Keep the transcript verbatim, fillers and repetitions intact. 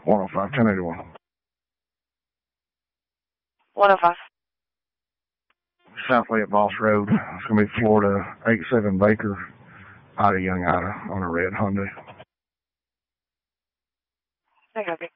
one oh five, ten eighty-one. one oh five. South Lake Boss Road. It's going to be Florida eighty-seven Baker, Ida Young Ida on a red Hyundai. I copy.